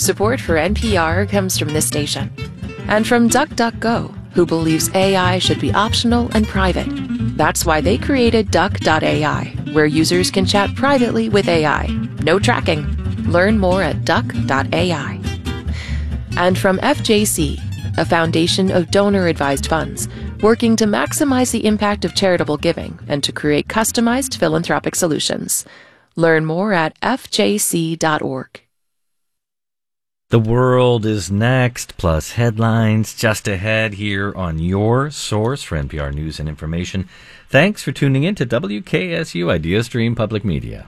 Support for NPR comes from this station. And from DuckDuckGo, who believes AI should be optional and private. That's why they created Duck.ai, where users can chat privately with AI. No tracking. Learn more at Duck.ai. And from FJC, a foundation of donor-advised funds, working to maximize the impact of charitable giving and to create customized philanthropic solutions. Learn more at fjc.org. The world is next, plus headlines just ahead here on your source for NPR news and information. Thanks for tuning in to WKSU Idea Stream Public Media.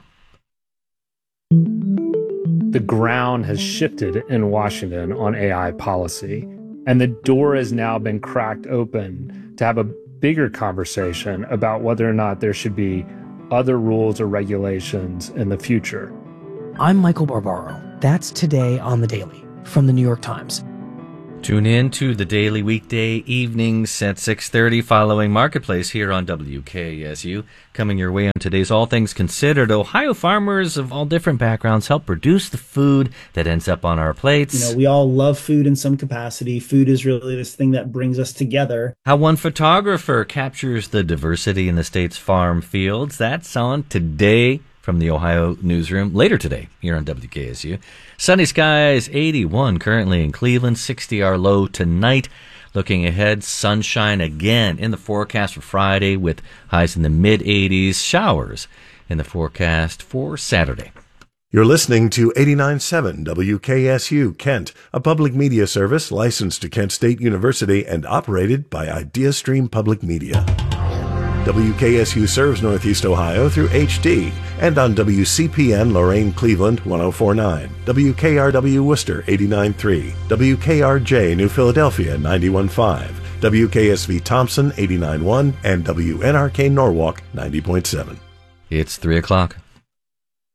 The ground has shifted in Washington on AI policy, and the door has now been cracked open to have a bigger conversation about whether or not there should be other rules or regulations in the future. I'm Michael Barbaro. That's Today on the Daily from the New York Times. Tune in to the Daily weekday evenings at 6:30 following Marketplace here on WKSU. Coming your way on today's All Things Considered, Ohio farmers of all different backgrounds help produce the food that ends up on our plates. You know, we all love food in some capacity. Food is really this thing that brings us together. How one photographer captures the diversity in the state's farm fields. That's on Today from the Ohio newsroom later today here on WKSU. Sunny skies, 81 currently in Cleveland, 60 our low tonight. Looking ahead, sunshine again in the forecast for Friday with highs in the mid-80s, showers in the forecast for Saturday. You're listening to 89.7 WKSU Kent, a public media service licensed to Kent State University and operated by IdeaStream Public Media. WKSU serves Northeast Ohio through HD and on WCPN Lorain Cleveland 104.9, WKRW Worcester 89.3, WKRJ New Philadelphia 91.5, WKSV Thompson 89.1, and WNRK Norwalk 90.7. It's 3 o'clock.